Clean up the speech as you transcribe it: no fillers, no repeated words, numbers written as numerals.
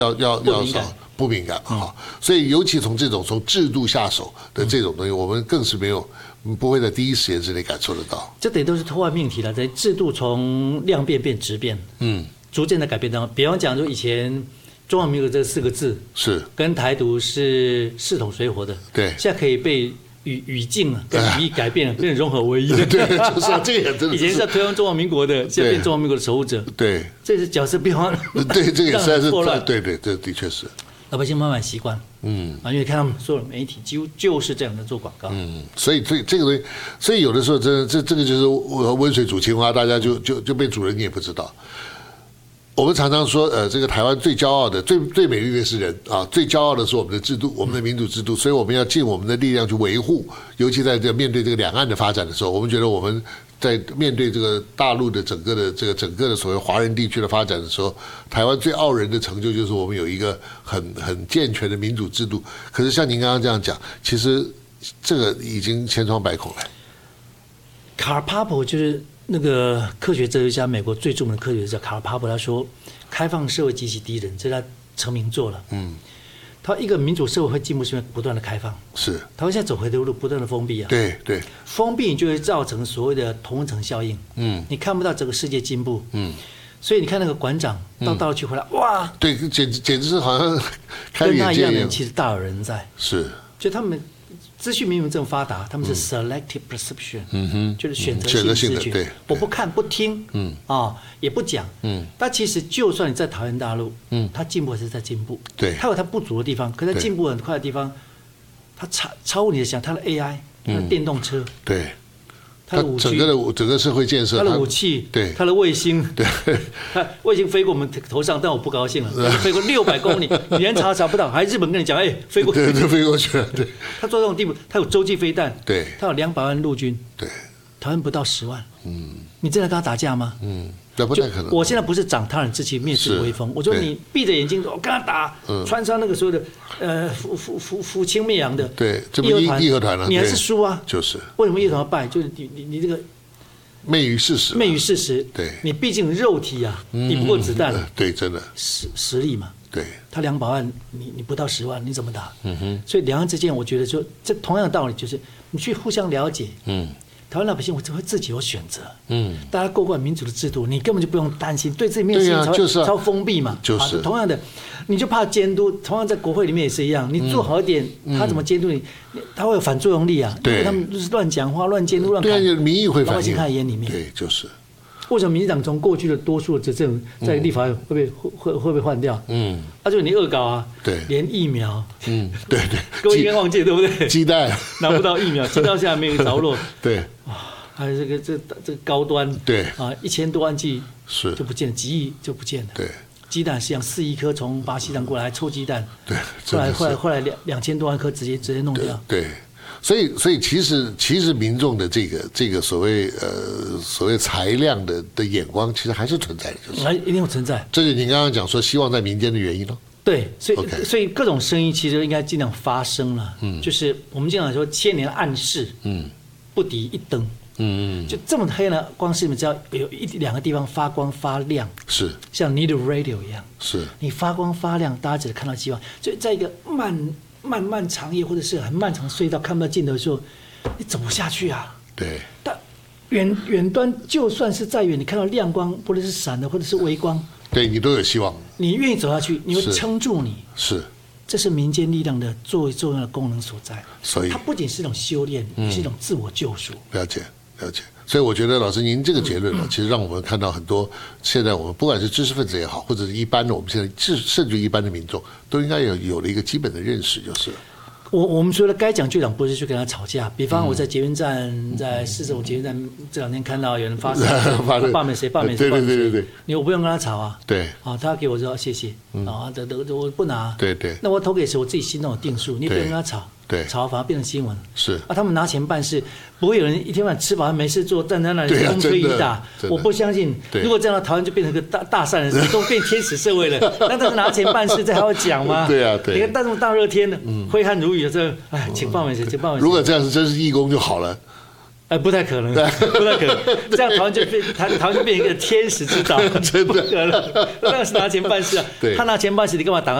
要少。不敏感啊，所以尤其从制度下手的这种东西，我们更是不会在第一时间之内感受得到。 这等于都是拖换命题了，在制度从量变变质变，逐渐的改变当中。比方讲，就以前中华民国这4个字是跟台独是势同水火的， 对， 现在可以被语境跟语义改变了，变成融合为一的。 对，就是这个真的。 以前是要推翻中华民国的，现在变中华民国的守护者。 对， 这是角色变化。 对，这个实在是对，这的确是。 老百姓慢慢习惯，因为看他们所有的媒体几乎就是这样的做广告， 所以这个东西，所以有的时候真的这个就是温水煮青蛙，大家就被煮了，你也不知道。我们常常说，这个台湾最骄傲的、最美丽的是人啊，最骄傲的是我们的制度，我们的民主制度，所以我们要尽我们的力量去维护，尤其在面对这个两岸的发展的时候，我们觉得我们在面对这个大陆的整个的所谓华人地区的发展的时候，台湾最傲人的成就就是我们有一个很健全的民主制度。可是像您刚刚这样讲，其实这个已经千疮百孔了。 卡尔帕普就是那个科学哲学家，美国最著名的科学家卡尔帕普，他说开放社会及其敌人，这是他成名作了。他一个民主社会会进步，是因为不断的开放。 是， 台湾现在走回头路，不断的封闭啊。 对， 封闭就会造成所谓的同温层效应。你看不到整个世界进步。所以你看那个馆长到大陆去回来，哇， 对，简直是好像开眼界一样。 跟他一样的人其实大有人在。 是， 就他们资讯明明这么发达，他们是 selective perception，就是选择性知觉。我不看不听，也不讲，但其实就算你在讨厌大陆，他进步还是在进步， 对， 他有他不足的地方，可是他进步很快的地方，他超乎你的想，他的 AI，他的电动车， 对。 他的武器， 整个社会建设， 他的武器， 对， 他的卫星， 对， 他卫星飞过我们头上，但我不高兴了，飞过600公里，你连查不到，还日本跟你讲，飞过去， 对，飞过去了，对。 他做到这种地步，他有洲际飞弹， 对， 他有200万陆军， 对， 台湾不到10万，你真的跟他打架吗？ 那不太可能。 我现在不是长他人志气，灭自己威风。我说你闭着眼睛，我跟他打，穿上那个所谓的扶清灭洋的， 对，这不义和团了， 你还是输啊。 就是为什么义和团败？就是你这个昧于事实，对， 你毕竟肉体啊，你不够子弹， 对，真的实力嘛。 对， 他200万，你不到10万，你怎么打？所以两岸之间，我觉得说这同样的道理，就是你去互相了解。台湾老百姓会自己有选择，大家过惯民主的制度，你根本就不用担心，对自己面试超封闭嘛， 就是同样的，你就怕监督，同样在国会里面也是一样，你做好一点，他怎么监督你？他会有反作用力啊，因为他们乱讲话、乱监督、乱对啊，民意会反映， 老百姓看在眼里面， 对，就是。 为什么民进党从过去的多数的执政在立法院会被换掉？就是你恶搞啊， 对， 连疫苗， 对， 各位应该忘记对不对？ 鸡蛋拿不到疫苗，鸡蛋现在没有着落， 对， 还有这个高端， 对 1000多万剂是就不见了，几亿就不见了， 对， 鸡蛋是4亿颗从巴西上过来抽鸡蛋， 对， 后来2000多万颗直接弄掉， 对。所以其实民众的这个所谓裁量的眼光，其实还是存在的，就是一定会存在。 这是你刚刚讲说希望在民间的原因咯。 对，所以各种声音其实应该尽量发声了。就是我们经常说千年暗示，不敌一灯。就这么黑呢，光是你们只要有1-2个地方发光发亮， 是像 Need Radio 一样， 是你发光发亮，大家只能看到希望。所以在一个漫漫长夜或者是很漫长隧道看不到尽头的时候，你走不下去啊。 对。 但远端就算是再远，你看到亮光或者是闪的或者是微光， 对你都有希望。 你愿意走下去，你会撑住你。 是。 这是民间力量的作为重要的功能所在。 所以它不仅是一种修炼，也是一种自我救赎。 了解。所以我觉得老师您这个结论呢，其实让我们看到很多现在我们不管是知识分子也好，或者是一般的我们现在甚至一般的民众，都应该有了一个基本的认识，就是了。我们除了该讲就讲，不是去跟他吵架。比方我在捷运站，在45捷运站这2天看到有人发罢免谁，对，我不用跟他吵啊。 对， 他给我说谢谢，我不拿。 对， 那我投给谁，我自己心中有定数，你不用跟他吵。 对， 吵反而变成新闻。 是他们拿钱办事，不会有人一天晚上吃饱没事做，站在那里风吹雨打。我不相信，如果这样，台湾就变成个大善人，都变天使社会了。那他们拿钱办事，这还要讲吗？ 对啊， 你看，这么大热天的，挥汗如雨的，这请罢免谁，请罢免谁。 如果这样是真是义工就好了。 不太可能，不太可能，这样台湾就变成一个天使之岛， 真的不可能，那是拿钱办事啊，他拿钱办事，你干嘛挡？